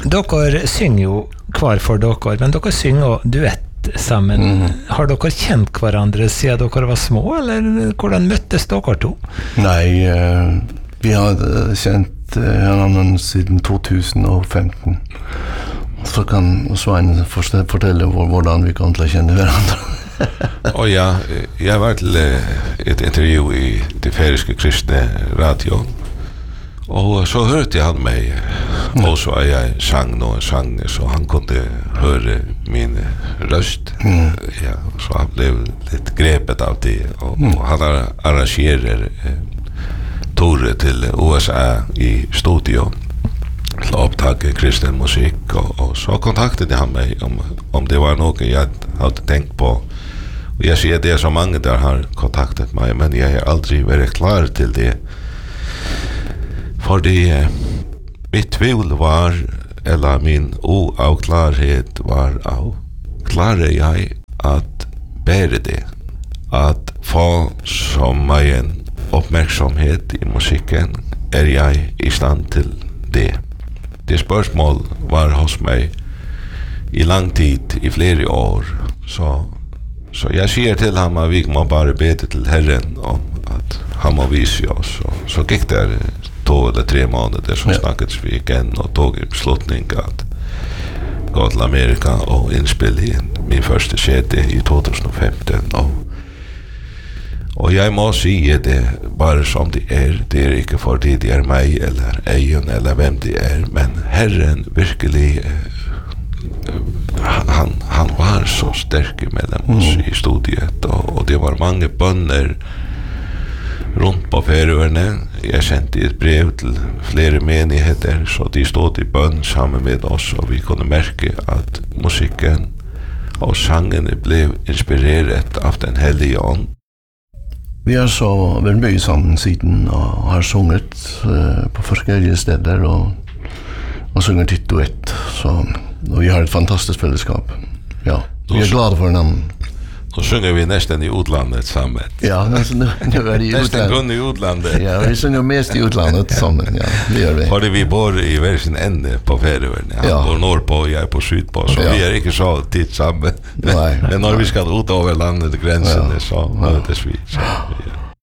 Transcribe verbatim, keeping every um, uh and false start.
Dere synger jo hver for dere, men dere synger duett sammen. Mm. Har dere kjent hverandre siden dere var små, eller hvordan møttes dere to? Nei, uh, vi har kjent hverandre uh, siden to tusen og femten. Så kan Svein fortelle hvordan vi kom til å kjenne hverandre. Og ja, jeg var til et intervju i det færøyske kristne radio. Og så hørte jeg han meg, og så er jeg sang noen sanger, så han kunne høre min røst. Mm. Ja, så han ble litt grepet av det, og, mm. og han arrangerer eh, Tore til U S A i studio til å opptake kristen musikk, og, og så kontaktet han meg om, om det var noe jeg hadde tenkt på. Og jeg sier det er så mange der har kontaktet meg, men jeg har aldri vært klar til det. Fordi eh, mitt tvil var, eller min uavklarhet var av, klarer jeg at bære det, at få så mye oppmerksomhet i musikken, er jeg i stand til det. Det spørsmål var hos meg i lang tid, i flere år, så, så jeg sier til ham at vi må bare bete til Herren om at han må vise oss, og så gikk det to eller tre måneder, så snakket vi igjen og tog en beslutning at gå til Amerika og innspille inn min første C D i to tusen og femten. Og, og jeg må si det bare som det er. Det er ikke fordi det er meg eller egen eller hvem det er, men Herren virkelig han, han var så sterk mellom oss mm. i studiet, og, og det var mange bønner rundt på Færøyene. Jeg sendte et brev til flere menigheter, så de stod i bønn sammen med oss, og vi kunne merke at musikken og sangene ble inspireret av den hellige ånd. Vi har så vært mye sammen siden og har sunget uh, på forskjellige steder og, og sunget i duett, så og vi har et fantastisk fellesskap. Ja, vi er glade for hverandre. Nå synger vi nesten i utlandet sammen. Ja, nesten, nu er det i nesten kun i utlandet. Ja, vi synger mest i utlandet sammen, ja, det gjør vi. Fordi vi bor i hver sin ende på Færøyene. Han ja. bor nordpå, jeg er på sydpå, så ja. vi er ikke så titt sammen. Nei. Men når vi skal ut over landet grensene, ja. så møtes vi. Så, ja.